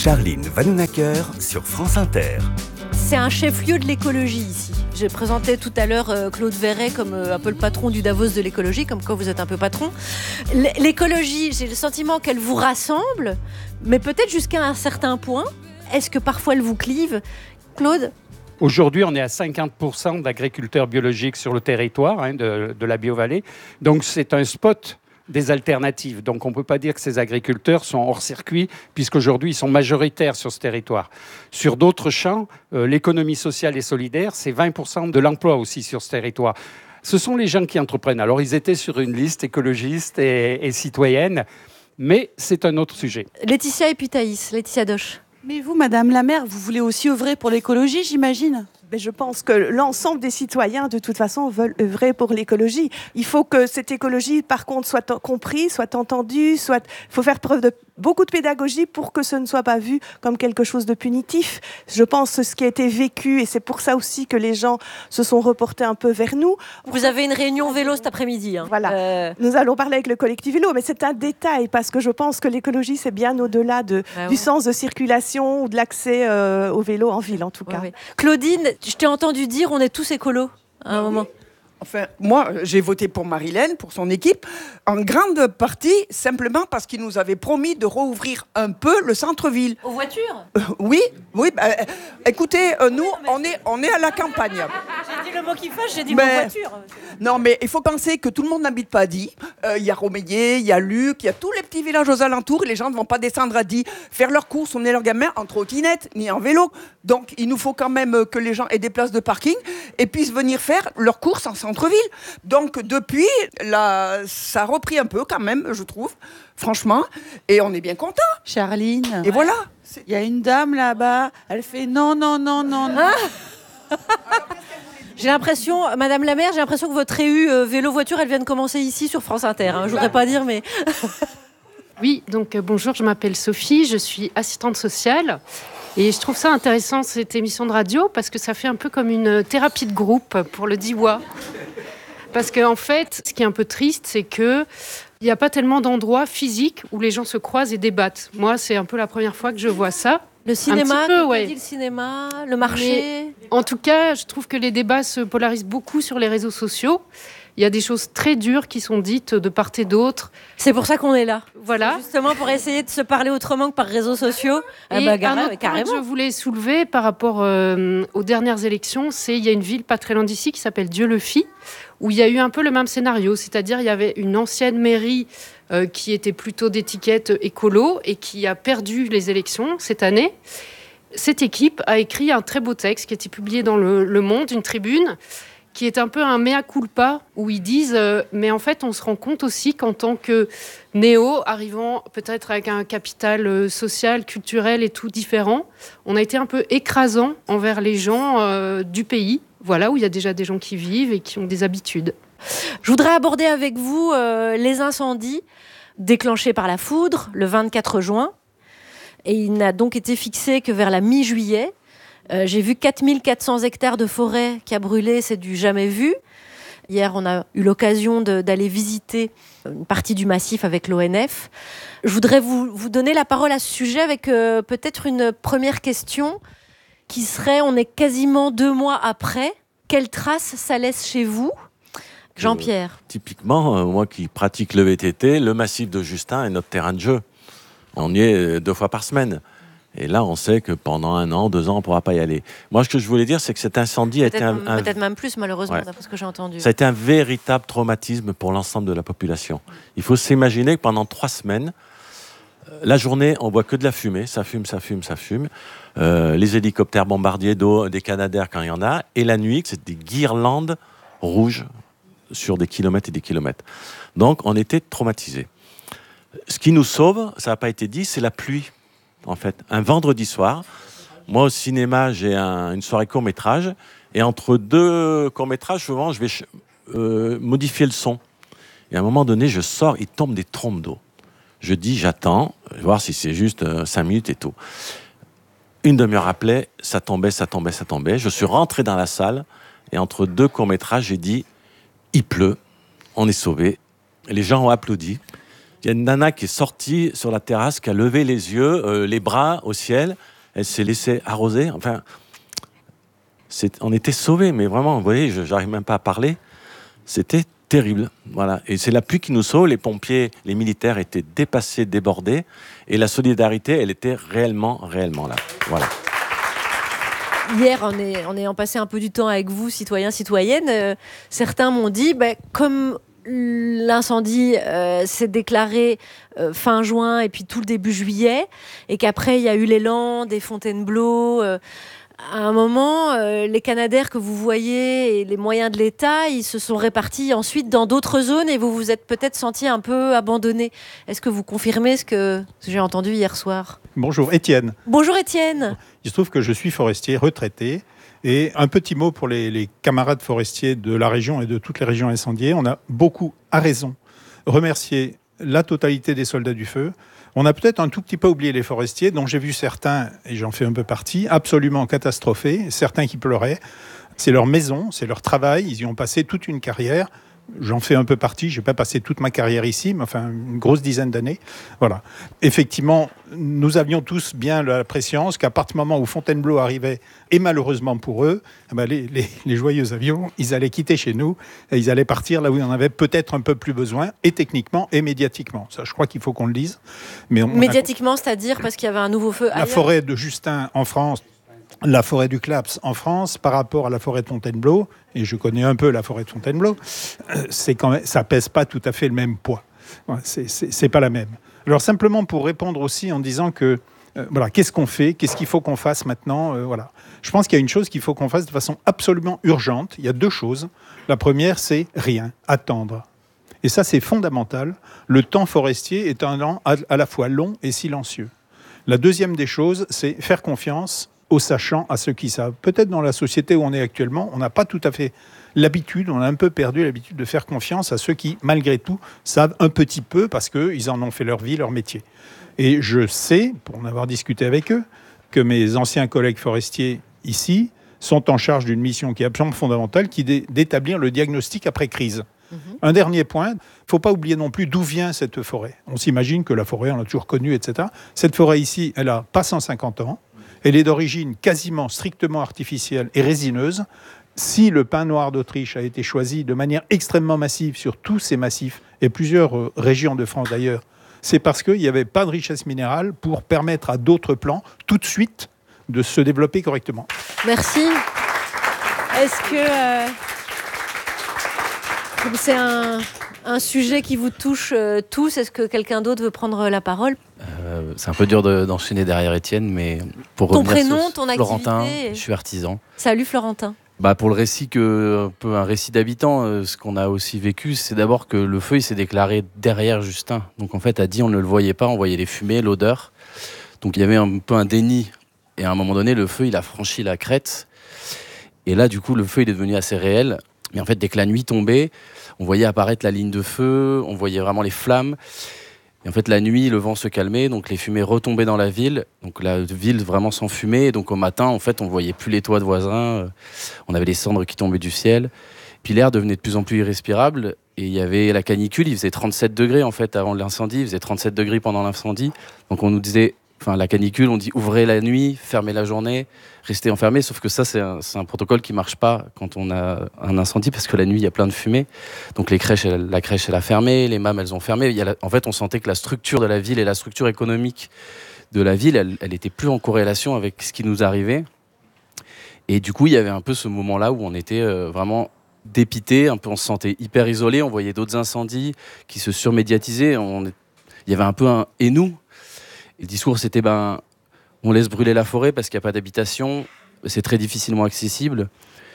Charline Vanhoenacker sur France Inter. C'est un chef-lieu de l'écologie ici. J'ai présenté tout à l'heure Claude Verret comme un peu le patron du Davos de l'écologie, comme quoi vous êtes un peu patron. L'écologie, j'ai le sentiment qu'elle vous rassemble, mais peut-être jusqu'à un certain point. Est-ce que parfois elle vous clive, Claude ? Aujourd'hui, on est à 50% d'agriculteurs biologiques sur le territoire de la Biovallée. Donc, c'est un spot des alternatives. Donc, on ne peut pas dire que ces agriculteurs sont hors circuit, puisqu'aujourd'hui, ils sont majoritaires sur ce territoire. Sur d'autres champs, l'économie sociale et solidaire, c'est 20% de l'emploi aussi sur ce territoire. Ce sont les gens qui entreprennent. Alors, ils étaient sur une liste écologiste et citoyenne, mais c'est un autre sujet. Laetitia et puis Thaïs, Laetitia Doche. Mais vous, Madame la maire, vous voulez aussi œuvrer pour l'écologie, j'imagine ? Mais je pense que l'ensemble des citoyens, de toute façon, veulent œuvrer pour l'écologie. Il faut que cette écologie, par contre, soit comprise, soit entendue, il faut faire preuve de beaucoup de pédagogie pour que ce ne soit pas vu comme quelque chose de punitif. Je pense que ce qui a été vécu, et c'est pour ça aussi que les gens se sont reportés un peu vers nous. Vous avez une réunion vélo cet après-midi. Voilà. Nous allons parler avec le collectif vélo, mais c'est un détail, parce que je pense que l'écologie, c'est bien au-delà du sens de circulation ou de l'accès au vélo en ville, en tout cas. Oui. Claudine, je t'ai entendu dire on est tous écolos à un moment. Enfin, moi, j'ai voté pour Marilène, pour son équipe, en grande partie simplement parce qu'il nous avait promis de rouvrir un peu le centre-ville. Aux voitures ? Oui. Écoutez, nous, on est à la campagne. J'ai dit le mot qui fâche, j'ai dit aux voitures. Non, mais il faut penser que tout le monde n'habite pas à Die. Il y a Romeillet, il y a Luc, il y a tous les petits villages aux alentours. Et les gens ne vont pas descendre à Die, faire leurs courses, emmener leurs gamins en trottinette ni en vélo. Donc, il nous faut quand même que les gens aient des places de parking et puissent venir faire leurs courses en centre-ville. Donc, depuis, ça a repris un peu quand même, je trouve, franchement. Et on est bien contents. Charline. Et voilà. Il y a une dame là-bas, elle fait non. J'ai l'impression, Madame la maire, que votre réu vélo-voiture, elle vient de commencer ici sur France Inter. Je voudrais pas dire, mais... Oui, donc bonjour, je m'appelle Sophie, je suis assistante sociale. Et je trouve ça intéressant, cette émission de radio, parce que ça fait un peu comme une thérapie de groupe pour le Diois. Parce qu'en fait, ce qui est un peu triste, c'est qu'il n'y a pas tellement d'endroits physiques où les gens se croisent et débattent. Moi, c'est un peu la première fois que je vois ça. Le cinéma, ouais. Le cinéma, le marché. Mais, en tout cas, je trouve que les débats se polarisent beaucoup sur les réseaux sociaux. Il y a des choses très dures qui sont dites de part et d'autre. C'est pour ça qu'on est là. Voilà. C'est justement pour essayer de se parler autrement que par réseaux sociaux. Et un autre point que je voulais soulever par rapport aux dernières élections, c'est il y a une ville pas très loin d'ici qui s'appelle Dieu-le-Fit, où il y a eu un peu le même scénario. C'est-à-dire il y avait une ancienne mairie qui était plutôt d'étiquette écolo et qui a perdu les élections cette année. Cette équipe a écrit un très beau texte qui a été publié dans Le Monde, une tribune, qui est un peu un mea culpa, où ils disent mais en fait, on se rend compte aussi qu'en tant que néo, arrivant peut-être avec un capital social, culturel et tout différent, on a été un peu écrasant envers les gens du pays, voilà, où il y a déjà des gens qui vivent et qui ont des habitudes. Je voudrais aborder avec vous les incendies déclenchés par la foudre le 24 juin. Et il n'a donc été fixé que vers la mi-juillet. J'ai vu 4400 hectares de forêt qui a brûlé, c'est du jamais vu. Hier, on a eu l'occasion d'aller visiter une partie du massif avec l'ONF. Je voudrais vous donner la parole à ce sujet avec peut-être une première question qui serait, on est quasiment 2 mois après, quelle trace ça laisse chez vous ? Jean-Pierre. Typiquement, moi qui pratique le VTT, le massif de Justin est notre terrain de jeu. On y est 2 fois par semaine. Et là, on sait que pendant 1 an, 2 ans, on ne pourra pas y aller. Moi, ce que je voulais dire, c'est que cet incendie a été peut-être même plus, malheureusement, d'après ce que j'ai entendu. Ça a été un véritable traumatisme pour l'ensemble de la population. Il faut s'imaginer que pendant 3 semaines, la journée, on ne voit que de la fumée. Ça fume. Les hélicoptères bombardiers d'eau, des Canadair quand il y en a. Et la nuit, c'est des guirlandes rouges sur des kilomètres et des kilomètres. Donc, on était traumatisés. Ce qui nous sauve, ça n'a pas été dit, c'est la pluie. En fait, un vendredi soir, moi au cinéma, j'ai une soirée court-métrage, et entre 2 courts-métrages, souvent, je vais modifier le son. Et à un moment donné, je sors, il tombe des trompes d'eau. Je dis, j'attends, voir si c'est juste 5 minutes et tout. 1 demi-heure après, ça tombait. Je suis rentré dans la salle, et entre 2 courts-métrages, j'ai dit, il pleut, on est sauvés. Les gens ont applaudi. Il y a une nana qui est sortie sur la terrasse, qui a levé les yeux, les bras au ciel. Elle s'est laissée arroser. Enfin, on était sauvés, mais vraiment, vous voyez, j'arrive même pas à parler. C'était terrible. Voilà. Et c'est la pluie qui nous sauve. Les pompiers, les militaires étaient dépassés, débordés. Et la solidarité, elle était réellement là. Voilà. Hier, en ayant passé un peu du temps avec vous, citoyens, citoyennes, certains m'ont dit, comme l'incendie s'est déclaré fin juin et puis tout le début juillet, et qu'après il y a eu l'élan des Fontainebleau, à un moment, les Canadair que vous voyez et les moyens de l'État, ils se sont répartis ensuite dans d'autres zones et vous vous êtes peut-être senti un peu abandonné. Est-ce que vous confirmez ce que j'ai entendu hier soir ? Bonjour, Étienne. Bonjour Étienne. Il se trouve que je suis forestier retraité. Et un petit mot pour les camarades forestiers de la région et de toutes les régions incendiées. On a beaucoup, à raison, remercié la totalité des soldats du feu. On a peut-être un tout petit peu oublié les forestiers, dont j'ai vu certains, et j'en fais un peu partie, absolument catastrophés, certains qui pleuraient. C'est leur maison, c'est leur travail, ils y ont passé toute une carrière. J'en fais un peu partie, je n'ai pas passé toute ma carrière ici, mais enfin une grosse dizaine d'années. Voilà. Effectivement, nous avions tous bien la prescience qu'à partir du moment où Fontainebleau arrivait, et malheureusement pour eux, les joyeux avions, ils allaient quitter chez nous, et ils allaient partir là où il en avait peut-être un peu plus besoin, et techniquement et médiatiquement. Ça, je crois qu'il faut qu'on le dise. Mais médiatiquement, c'est-à-dire parce qu'il y avait un nouveau feu ailleurs. La forêt de Justin en France, la forêt du Claps en France par rapport à la forêt de Fontainebleau, et je connais un peu la forêt de Fontainebleau, ça pèse pas tout à fait le même poids. C'est pas la même. Alors simplement pour répondre aussi en disant que voilà, qu'est-ce qu'on fait, qu'est-ce qu'il faut qu'on fasse maintenant, voilà. Je pense qu'il y a une chose qu'il faut qu'on fasse de façon absolument urgente. Il y a deux choses. La première, c'est rien, attendre. Et ça, c'est fondamental. Le temps forestier est un temps à la fois long et silencieux. La deuxième des choses, c'est faire confiance aux sachants, à ceux qui savent. Peut-être dans la société où on est actuellement, on n'a pas tout à fait l'habitude, on a un peu perdu l'habitude de faire confiance à ceux qui, malgré tout, savent un petit peu parce qu'ils en ont fait leur vie, leur métier. Et je sais, pour en avoir discuté avec eux, que mes anciens collègues forestiers ici sont en charge d'une mission qui est absolument fondamentale, qui est d'établir le diagnostic après crise. Un dernier point, il ne faut pas oublier non plus d'où vient cette forêt. On s'imagine que la forêt, on l'a toujours connue, etc. Cette forêt ici, elle n'a pas 150 ans. Elle est d'origine quasiment strictement artificielle et résineuse. Si le pin noir d'Autriche a été choisi de manière extrêmement massive sur tous ces massifs, et plusieurs régions de France d'ailleurs, c'est parce qu'il n'y avait pas de richesse minérale pour permettre à d'autres plants, tout de suite, de se développer correctement. Merci. Est-ce que c'est un sujet qui vous touche tous? Est-ce que quelqu'un d'autre veut prendre la parole? C'est un peu dur d'enchaîner derrière Étienne, mais pour ton revenir prénom, sur ton Florentin, activité. je suis artisan. Salut Florentin. Pour le récit, un récit d'habitant, ce qu'on a aussi vécu, c'est d'abord que le feu il s'est déclaré derrière Justin. Donc en fait, à Die, on ne le voyait pas, on voyait les fumées, l'odeur. Donc il y avait un peu un déni. Et à un moment donné, le feu, il a franchi la crête. Et là, du coup, le feu, il est devenu assez réel. Mais en fait, dès que la nuit tombait, on voyait apparaître la ligne de feu, on voyait vraiment les flammes. Et en fait, la nuit, le vent se calmait, donc les fumées retombaient dans la ville. Donc la ville vraiment s'enfumait. Et donc au matin, en fait, on voyait plus les toits de voisins. On avait les cendres qui tombaient du ciel. Puis l'air devenait de plus en plus irrespirable. Et il y avait la canicule, il faisait 37 degrés en fait avant l'incendie. Il faisait 37 degrés pendant l'incendie. Donc on nous disait, la canicule, on dit ouvrez la nuit, fermez la journée, restez enfermés. Sauf que ça, c'est un protocole qui marche pas quand on a un incendie parce que la nuit, il y a plein de fumée. Donc la crèche, elle a fermé, les MAM, elles ont fermé. En fait, on sentait que la structure de la ville et la structure économique de la ville, elle était plus en corrélation avec ce qui nous arrivait. Et du coup, il y avait un peu ce moment-là où on était vraiment dépité, un peu, on se sentait hyper isolé. On voyait d'autres incendies qui se surmédiatisaient. Il y avait un peu un « et nous ?» Le discours, c'était on laisse brûler la forêt parce qu'il n'y a pas d'habitation, c'est très difficilement accessible.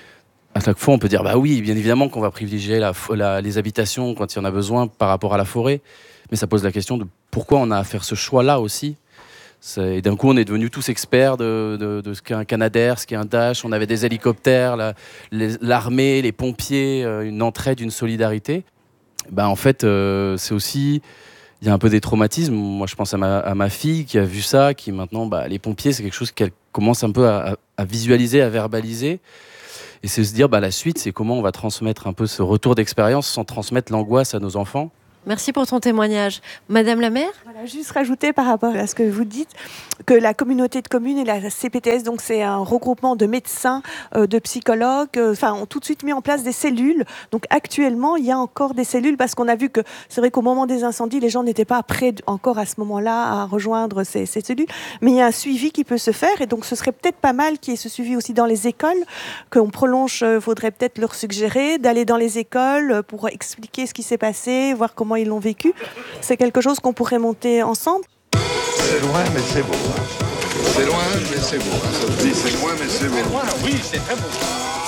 À chaque fois, on peut dire oui, bien évidemment qu'on va privilégier les habitations quand il y en a besoin par rapport à la forêt, mais ça pose la question de pourquoi on a à faire ce choix-là aussi. Et d'un coup, on est devenus tous experts de ce qu'est un Canadair, ce qu'est un Dash. On avait des hélicoptères, l'armée, les pompiers, une entraide, une solidarité. En fait, c'est aussi... Il y a un peu des traumatismes. Moi, je pense à ma fille qui a vu ça, qui maintenant, les pompiers, c'est quelque chose qu'elle commence un peu à visualiser, à verbaliser. Et c'est se dire, la suite, c'est comment on va transmettre un peu ce retour d'expérience sans transmettre l'angoisse à nos enfants. Merci pour ton témoignage. Madame la maire ? Voilà, juste rajouter par rapport à ce que vous dites, que la communauté de communes et la CPTS, donc c'est un regroupement de médecins, de psychologues, ont tout de suite mis en place des cellules. Donc actuellement, il y a encore des cellules parce qu'on a vu que c'est vrai qu'au moment des incendies, les gens n'étaient pas prêts encore à ce moment-là à rejoindre ces cellules. Mais il y a un suivi qui peut se faire et donc ce serait peut-être pas mal qu'il y ait ce suivi aussi dans les écoles, qu'on prolonge, faudrait peut-être leur suggérer d'aller dans les écoles pour expliquer ce qui s'est passé, voir comment ils l'ont vécu. C'est quelque chose qu'on pourrait monter ensemble. C'est loin, mais c'est beau. C'est loin, mais c'est beau. Ça se dit, c'est loin, mais c'est beau. C'est loin, oui, c'est très beau.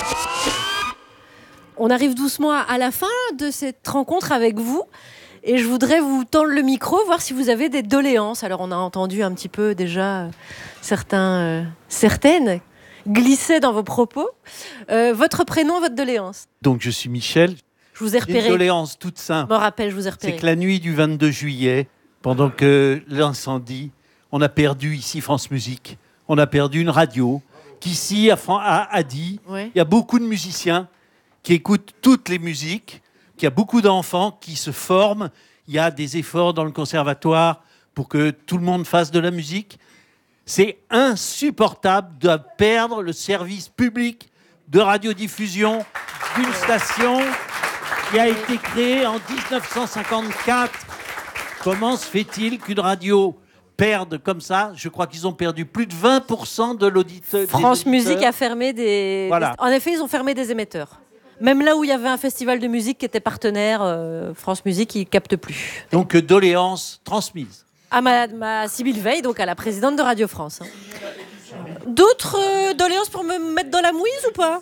On arrive doucement à la fin de cette rencontre avec vous. Et je voudrais vous tendre le micro, voir si vous avez des doléances. Alors, on a entendu un petit peu déjà certaines glisser dans vos propos. Votre prénom, votre doléance ? Donc, je suis Michel. Je vous ai repéré. Une doléance toute simple. Je me rappelle, je vous ai repéré. C'est que la nuit du 22 juillet, pendant que l'incendie, on a perdu ici France Musique. On a perdu une radio qu'ici, à Adi, il y a beaucoup de musiciens qui écoutent toutes les musiques, qu'il y a beaucoup d'enfants qui se forment. Il y a des efforts dans le conservatoire pour que tout le monde fasse de la musique. C'est insupportable de perdre le service public de radiodiffusion d'une station qui a été créée en 1954. Comment se fait-il qu'une radio perde comme ça ? Je crois qu'ils ont perdu plus de 20% de l'auditeur. France Musique a fermé des... Voilà. En effet, ils ont fermé des émetteurs. Même là où il y avait un festival de musique qui était partenaire, France Musique, ils ne captent plus. Donc, doléance transmise. À ma Sybille Veil, donc à la présidente de Radio France. D'autres doléances pour me mettre dans la mouise ou pas ?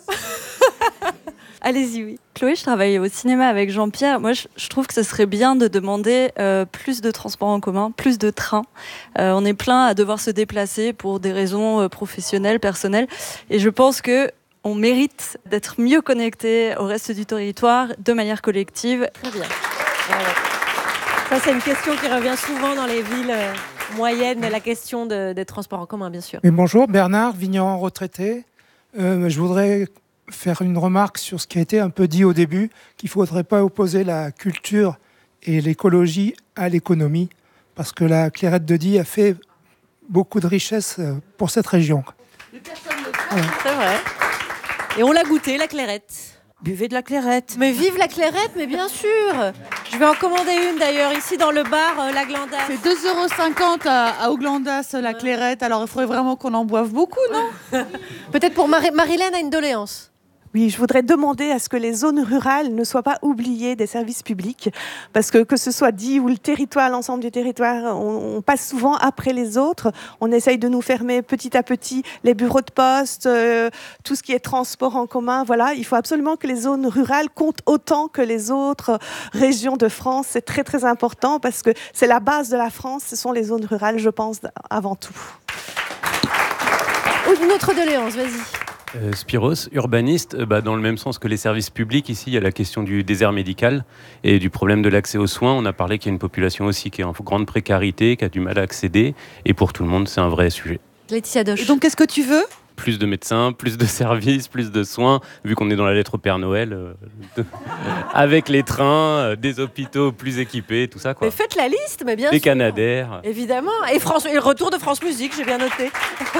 Allez-y, oui. Chloé, je travaille au cinéma avec Jean-Pierre. Moi, je trouve que ce serait bien de demander plus de transports en commun, plus de trains. On est plein à devoir se déplacer pour des raisons professionnelles, personnelles. Et je pense qu'on mérite d'être mieux connecté au reste du territoire de manière collective. Très bien. Voilà. Ça, c'est une question qui revient souvent dans les villes moyennes, la question des transports en commun, bien sûr. Et bonjour, Bernard, vigneron retraité. Je voudrais faire une remarque sur ce qui a été un peu dit au début, qu'il ne faudrait pas opposer la culture et l'écologie à l'économie, parce que la Clairette de Die a fait beaucoup de richesses pour cette région. C'est vrai. Et on l'a goûté, la Clairette. Buvez de la Clairette. Mais vive la Clairette, mais bien sûr. Je vais en commander une d'ailleurs, ici dans le bar, la Glandasse. C'est 2,50 € à Auglandas, la Clairette. Alors il faudrait vraiment qu'on en boive beaucoup, non ? Peut-être pour Marilène a une doléance. Oui, je voudrais demander à ce que les zones rurales ne soient pas oubliées des services publics, parce que ce soit Die ou le territoire, l'ensemble du territoire, on passe souvent après les autres. On essaye de nous fermer petit à petit les bureaux de poste, tout ce qui est transport en commun. Voilà, il faut absolument que les zones rurales comptent autant que les autres régions de France. C'est très très important parce que c'est la base de la France. Ce sont les zones rurales, je pense, avant tout. Une autre doléance, vas-y. Spiros, urbaniste, dans le même sens que les services publics, ici il y a la question du désert médical et du problème de l'accès aux soins. On a parlé qu'il y a une population aussi qui est en grande précarité, qui a du mal à accéder, et pour tout le monde c'est un vrai sujet. Laetitia Doche. Et donc qu'est-ce que tu veux ? Plus de médecins, plus de services, plus de soins, vu qu'on est dans la lettre au Père Noël, avec les trains, des hôpitaux plus équipés, tout ça quoi. Mais faites la liste, mais bien des sûr. Des Canadair. Évidemment, et le retour de France Musique, j'ai bien noté.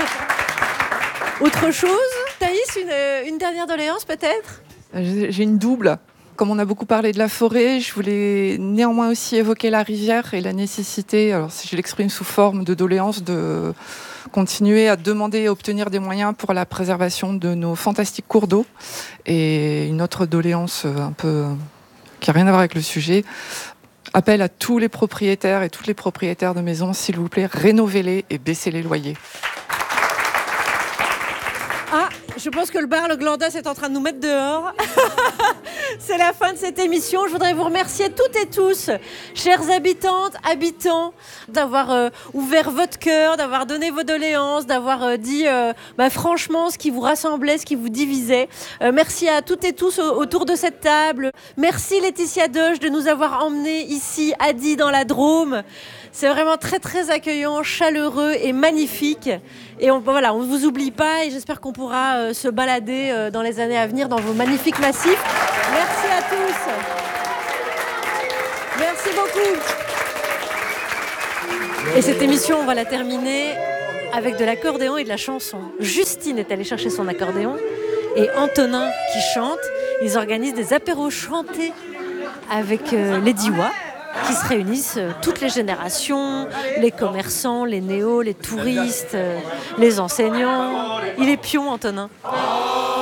Autre chose ? Thaïs, une dernière doléance peut-être ? J'ai une double. Comme on a beaucoup parlé de la forêt, je voulais néanmoins aussi évoquer la rivière et la nécessité, alors si je l'exprime sous forme de doléance, de continuer à demander et obtenir des moyens pour la préservation de nos fantastiques cours d'eau. Et une autre doléance un peu qui n'a rien à voir avec le sujet. Appel à tous les propriétaires et toutes les propriétaires de maisons, s'il vous plaît, rénovez-les et baissez les loyers. Ah, je pense que le bar Le Glandas est en train de nous mettre dehors. C'est la fin de cette émission. Je voudrais vous remercier toutes et tous, chères habitantes, habitants, d'avoir ouvert votre cœur, d'avoir donné vos doléances, d'avoir dit franchement ce qui vous rassemblait, ce qui vous divisait. Merci à toutes et tous autour de cette table. Merci Laetitia Doche de nous avoir emmenés ici à Die dans la Drôme. C'est vraiment très très accueillant, chaleureux et magnifique. Et on ne vous oublie pas et j'espère qu'on pourra se balader dans les années à venir dans vos magnifiques massifs. Merci à tous. Merci. Merci beaucoup. Et cette émission, on va la terminer avec de l'accordéon et de la chanson. Justine est allée chercher son accordéon et Antonin qui chante. Ils organisent des apéros chantés avec les Diois qui se réunissent, toutes les générations, les commerçants, les néos, les touristes, les enseignants. Il est pion, Antonin.